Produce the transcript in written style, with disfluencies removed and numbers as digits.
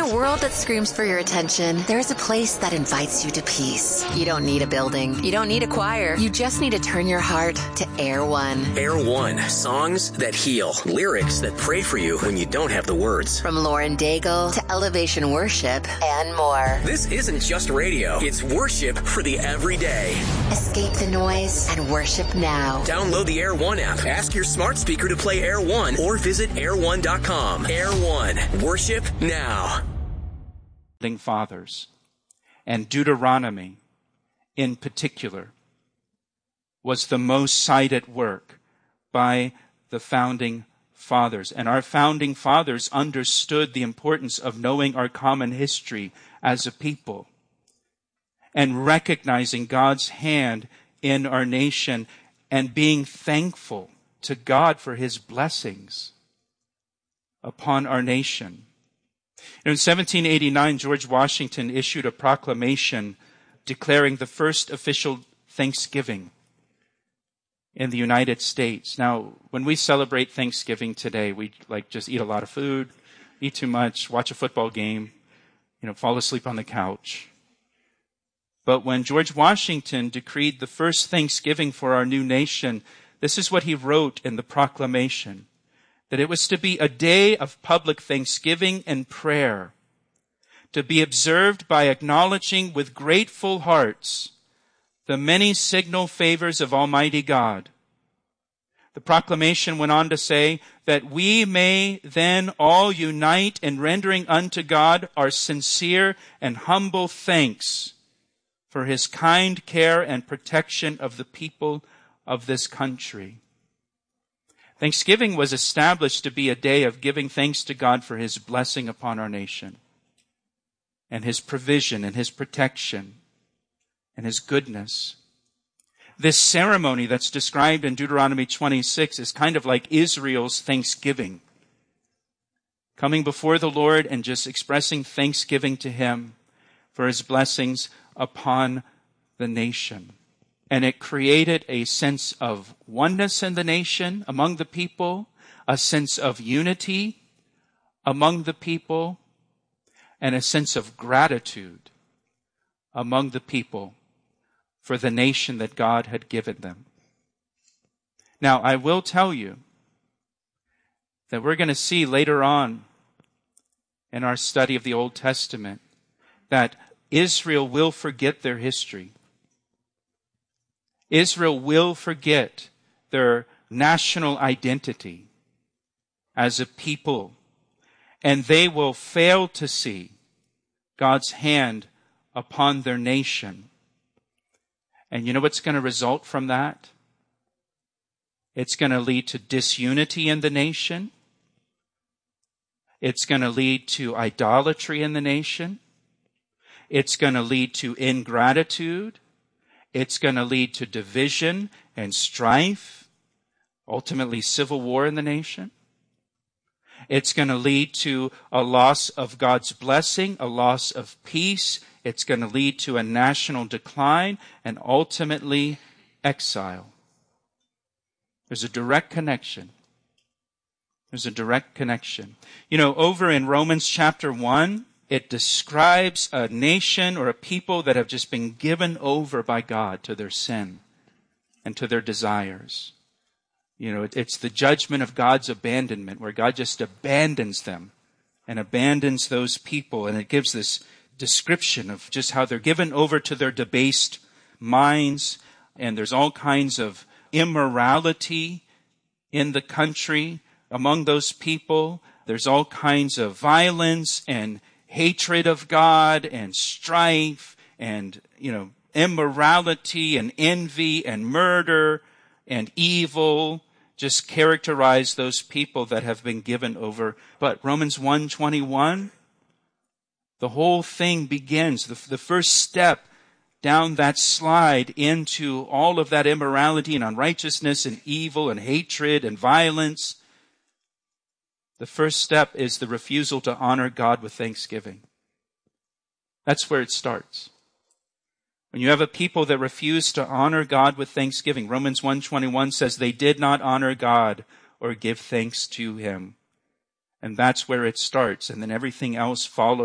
a world that screams for your attention, there's a place that invites you to peace. You don't need a building. You don't need a choir. You just need to turn your heart to Air One. Air One. Songs that heal. Lyrics that pray for you when you don't have the words. From Lauren Daigle to Elevation Worship and more. This isn't just radio. It's worship for the everyday. Escape the noise and worship now. Download the Air One app. Ask your smart speaker to play Air One or visit air1.com. Air One. Worship now. Fathers and Deuteronomy in particular was the most cited work by the founding fathers. And our founding fathers understood the importance of knowing our common history as a people and recognizing God's hand in our nation and being thankful to God for his blessings upon our nation. In 1789, George Washington issued a proclamation declaring the first official Thanksgiving in the United States. Now, when we celebrate Thanksgiving today, we just eat a lot of food, eat too much, watch a football game, fall asleep on the couch. But when George Washington decreed the first Thanksgiving for our new nation, this is what he wrote in the proclamation, that it was to be a day of public thanksgiving and prayer, to be observed by acknowledging with grateful hearts the many signal favors of Almighty God. The proclamation went on to say that we may then all unite in rendering unto God our sincere and humble thanks for his kind care and protection of the people of this country. Thanksgiving was established to be a day of giving thanks to God for his blessing upon our nation and his provision and his protection and his goodness. This ceremony that's described in Deuteronomy 26 is kind of like Israel's Thanksgiving, coming before the Lord and just expressing thanksgiving to him for his blessings upon the nation. And it created a sense of oneness in the nation, among the people, a sense of unity among the people, and a sense of gratitude among the people for the nation that God had given them. Now, I will tell you that we're going to see later on in our study of the Old Testament that Israel will forget their history. Israel will forget their national identity as a people, and they will fail to see God's hand upon their nation. And you know what's going to result from that? It's going to lead to disunity in the nation. It's going to lead to idolatry in the nation. It's going to lead to ingratitude. It's going to lead to division and strife, ultimately civil war in the nation. It's going to lead to a loss of God's blessing, a loss of peace. It's going to lead to a national decline and ultimately exile. There's a direct connection. There's a direct connection. Over in Romans chapter 1, it describes a nation or a people that have just been given over by God to their sin and to their desires. It's the judgment of God's abandonment, where God just abandons them and abandons those people. And it gives this description of just how they're given over to their debased minds. And there's all kinds of immorality in the country among those people. There's all kinds of violence and hatred of God and strife and, immorality and envy and murder and evil just characterize those people that have been given over. But Romans 1:21, the whole thing begins, the first step down that slide into all of that immorality and unrighteousness and evil and hatred and violence. The first step is the refusal to honor God with thanksgiving. That's where it starts. When you have a people that refuse to honor God with thanksgiving, Romans 1:21 says they did not honor God or give thanks to him. And that's where it starts. And then everything else follows.